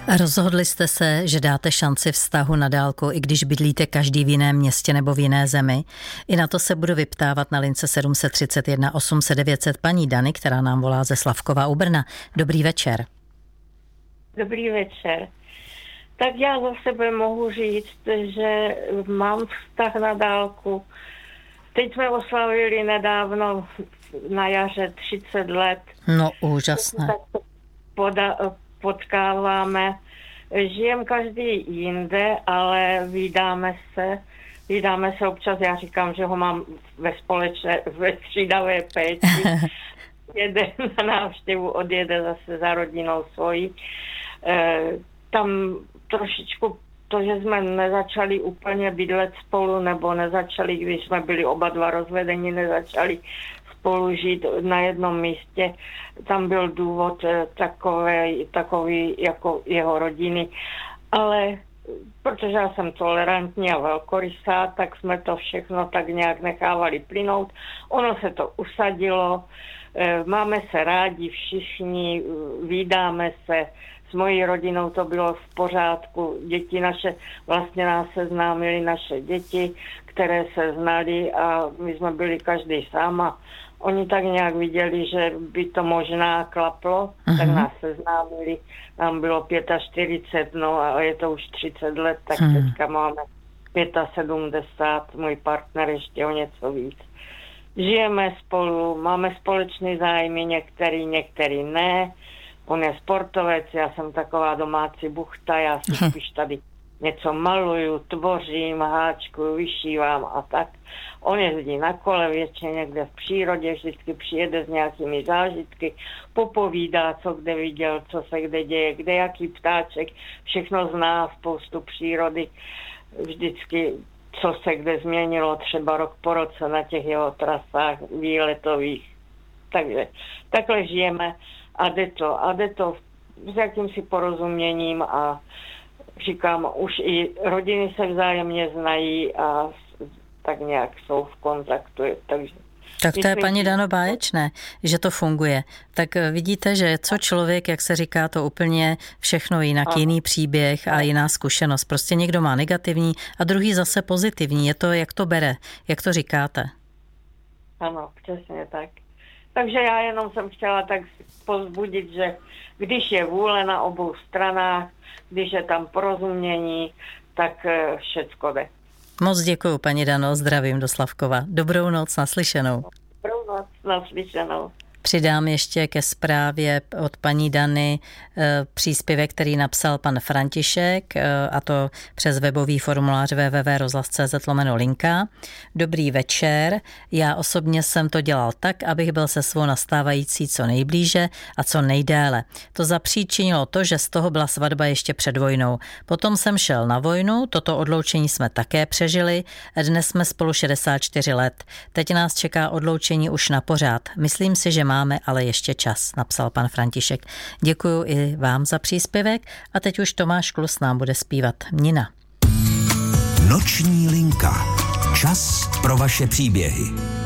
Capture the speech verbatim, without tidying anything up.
Rozhodli jste se, že dáte šanci vztahu na dálku, i když bydlíte každý v jiném městě nebo v jiné zemi. I na to se budu vyptávat na lince sedm set třicet jedna osm set devět set paní Dany, která nám volá ze Slavkova u Brna. Dobrý večer. Dobrý večer. Tak já za sebe mohu říct, že mám vztah na dálku. Teď jsme oslavili nedávno na jaře třicet let. No úžasné. Tak poda, potkáváme. Žijem každý jinde, ale vídáme se. Vídáme se občas, já říkám, že ho mám ve společné, ve střídavé péči. Jede na návštěvu, odjede zase za rodinou svojí. E, tam trošičku to, že jsme nezačali úplně bydlet spolu, nebo nezačali, když jsme byli oba dva rozvedeni, nezačali spolu žít na jednom místě. Tam byl důvod takový, takový jako jeho rodiny. Ale protože já jsem tolerantní a velkorysá, tak jsme to všechno tak nějak nechávali plynout. Ono se to usadilo, máme se rádi všichni, vídáme se. S mojí rodinou to bylo v pořádku. Děti naše, vlastně nás seznámili naše děti, které se znali a my jsme byli každý sám a oni tak nějak viděli, že by to možná klaplo, uh-huh. tak nás seznámili. Nám bylo čtyřicet pět, no a je to už třicet let, tak uh-huh. teďka máme sedmdesát pět, můj partner ještě o něco víc. Žijeme spolu, máme společné zájmy, některý, některý ne. On je sportovec, já jsem taková domácí buchta, já si spíš tady něco maluju, tvořím, háčkuju, vyšívám a tak. On jezdí na kole většině někde v přírodě, vždycky přijede s nějakými zážitky, popovídá, co kde viděl, co se kde děje, kde jaký ptáček, všechno zná, spoustu přírody, vždycky co se kde změnilo, třeba rok po roce na těch jeho trasách výletových. Takže takhle žijeme. A jde to, a jde to s jakýmsi porozuměním a říkám, už i rodiny se vzájemně znají a tak nějak jsou v kontaktu. Takže tak to je, paní Dano, báječné, že to funguje. Tak vidíte, že co člověk, jak se říká, to úplně všechno jinak, ano. Jiný příběh a jiná zkušenost. Prostě někdo má negativní a druhý zase pozitivní. Je to, jak to bere, jak to říkáte. Ano, přesně tak. Takže já jenom jsem chtěla tak povzbudit, že když je vůle na obou stranách, když je tam porozumění, tak všecko jde. Moc děkuju, paní Dano, zdravím do Slavkova. Dobrou noc, naslyšenou. Dobrou noc, naslyšenou. Přidám ještě ke zprávě od paní Dany příspěvek, který napsal pan František, a to přes webový formulář w w w tečka rozhlas tečka c z lomeno linka. Dobrý večer. Já osobně jsem to dělal tak, abych byl se svou nastávající co nejblíže a co nejdéle. To zapříčinilo to, že z toho byla svatba ještě před vojnou. Potom jsem šel na vojnu, toto odloučení jsme také přežili. Dnes jsme spolu šedesát čtyři let. Teď nás čeká odloučení už na pořád. Myslím si, že máme ale ještě čas, napsal pan František. Děkuju i vám za příspěvek a teď už Tomáš Klus nám bude zpívat Nina. Noční linka. Čas pro vaše příběhy.